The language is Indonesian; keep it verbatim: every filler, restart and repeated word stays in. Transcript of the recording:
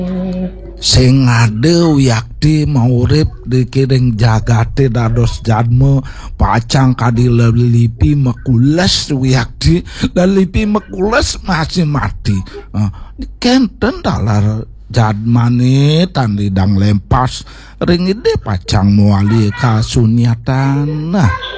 sing ngade yakti maurip dikiring jagate dados jadme pacang kadi lelipi mekules yakti lelipi mekules masih mati uh, kenten dalar jadmane tandidang lempas ring ide pacang muali kasunyatan nah